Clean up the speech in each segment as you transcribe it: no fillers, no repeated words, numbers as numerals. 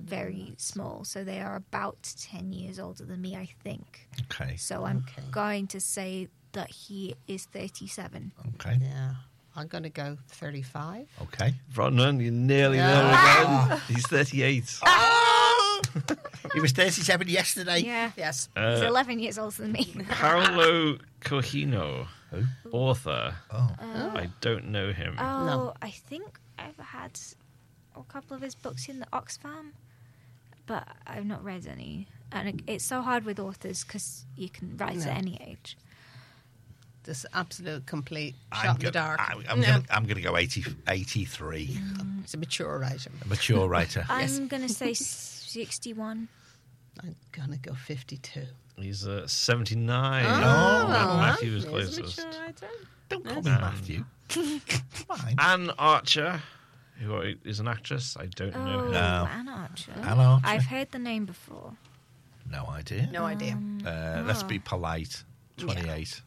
very small. So they are about 10 years older than me, I think. Okay. So I'm going to say that he is 37. Okay. Yeah. I'm going to go 35. Okay. Bronwyn, you nearly there again. He's 38. He was 37 yesterday. Yeah. Yes. He's 11 years older than me. Paolo Cojino, Who? author. Oh. I don't know him. Oh, No. I think I've had a couple of his books in the Oxfam, but I've not read any. And it's so hard with authors because you can write at any age. This absolute complete shot in the dark. I'm going to go 83. It's a mature writer. A mature writer. I'm going to say 61. I'm going to go 52. He's 79. Oh, Matthew was he's a closest. mature writer. Don't call me Matthew. Fine. Anne Archer, who is an actress. I don't know Oh, her. No. Anne Archer. Anne Archer. I've heard the name before. No idea. No idea. Let's be polite. 28.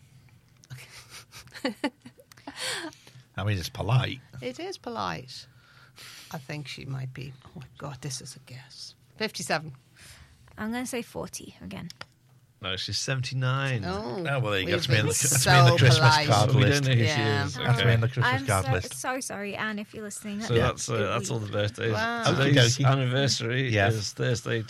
I mean, it's polite. It is polite. I think she might be. Oh my God, this is a guess. 57. I'm going to say 40 again. No, she's 79. Oh, Oh, well, there you go. we've That's me in been the, that's so me in the Christmas polite. card We list. don't know who Yeah. she is. That's me Okay. in the Christmas I'm card list. so sorry, Anne, if you're listening. So That's that's all the birthdays. Wow. Today's Okey-dokey. anniversary Yeah. is Thursday,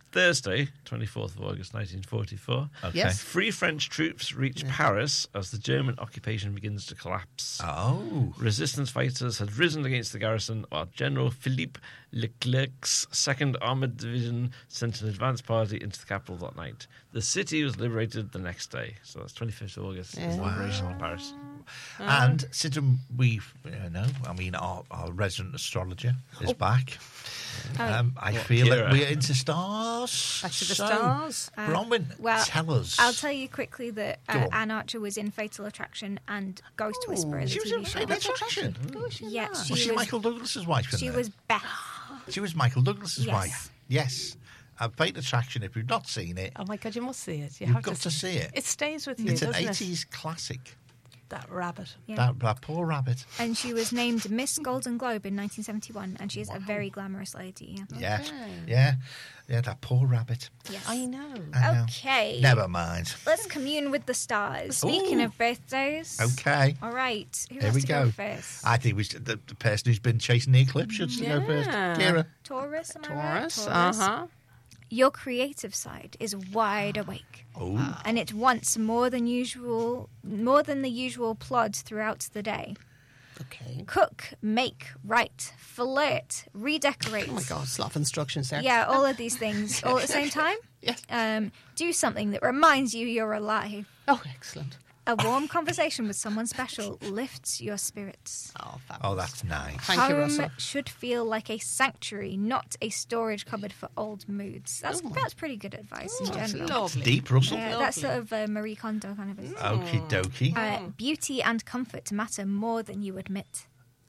24th of August, 1944. Okay. Yes. Free French troops reach Paris as the German occupation begins to collapse. Oh. Resistance fighters had risen against the garrison, while General Philippe Leclerc's 2nd Armoured Division sent an advance party into the capital that night. The city was liberated the next day. So that's 25th of August, is the liberation of Paris. And since we know, I mean, our resident astrologer is back. I feel that Kira. we're into stars. Back to the So, stars. Bronwyn, Well, tell us. I'll tell you quickly that Go on. Anne Archer was in Fatal Attraction and Ghost Whisperer, the She was TV in show. Fatal Attraction. Yes, Was she Michael Douglas's wife? in She there? was Beth. She was Michael Douglas's Yes. wife. Yes. Fatal Attraction. If you've not seen it, Oh my God, you must see it. You you've have got to see it. It stays with you, It's an doesn't 80s classic. it? That rabbit. Yeah. That poor rabbit. And she was named Miss Golden Globe in 1971, and she is a very glamorous lady. Yeah. Yeah. Yeah, that poor rabbit. Yes. I know. I know. Okay. Never mind. Let's commune with the stars. Speaking of birthdays. Okay. All right. Who Here has we to go. go first? I think the person who's been chasing the eclipse should go first. Kira. Taurus, am I Taurus. right? Your creative side is wide awake. Oh. And it wants more than the usual plod throughout the day. Okay. Cook, make, write, flirt, redecorate. Oh my God, it's a lot of instructions there. Yeah, all of these things all at the same time. Yes. Do something that reminds you you're alive. Oh, excellent. A warm conversation with someone special lifts your spirits. Oh, fabulous. Oh, that's nice. Thank you, Home Russell. should feel like a sanctuary, not a storage cupboard for old moods. That's pretty good advice in general. Lovely. Deep, Russell. Yeah, that's sort of Marie Kondo kind of thing. Okie dokie. Beauty and comfort matter more than you admit.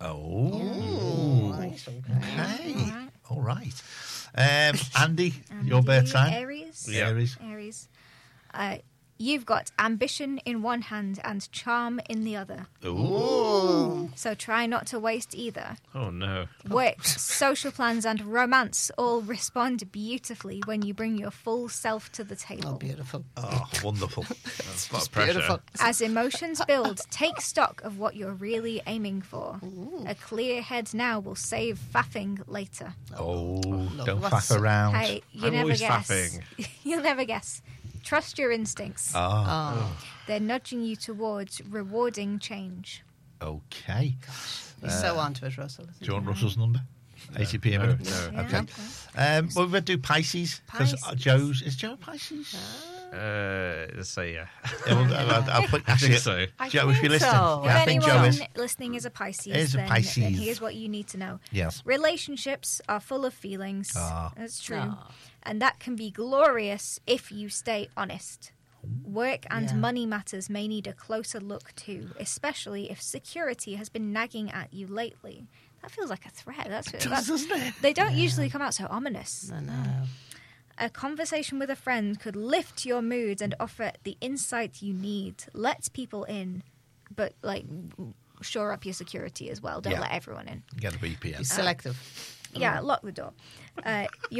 Oh. Right, okay. Okay. All right. Andy, your birth sign? Aries. Yeah. Aries. Aries. You've got ambition in one hand and charm in the other. Ooh. So try not to waste either. Oh, no. Work, social plans, and romance all respond beautifully when you bring your full self to the table. Oh, beautiful. Oh, wonderful. That's a lot of pressure. Beautiful. As emotions build, take stock of what you're really aiming for. A clear head now will save faffing later. Oh, Love. don't What's- faff around. Hey, you I'm never always guess. faffing. You'll never guess. Trust your instincts. Oh, They're nudging you towards rewarding change. okay. He's so onto it, Russell. Isn't Do you want Russell's number? 80 p.m. No. Yeah, Okay. Well, we're going to do Pisces. Because Pisces. Is Joe a Pisces? Let's say yeah. Yeah, well, I'll put, I think so. Joe, if you're listening. so. Yeah, I If think Joe anyone is. listening is a Pisces, Is a then Pisces. here's what you need to know. Yes. Relationships are full of feelings. Ah. That's true. And that can be glorious if you stay honest. Work and money matters may need a closer look too, especially if security has been nagging at you lately. That feels like a threat. Doesn't it? They don't usually come out so ominous. I know. A conversation with a friend could lift your mood and offer the insight you need. Let people in, but shore up your security as well. Don't Yeah. let everyone in. Get a BPM. Be selective. Yeah, lock the door.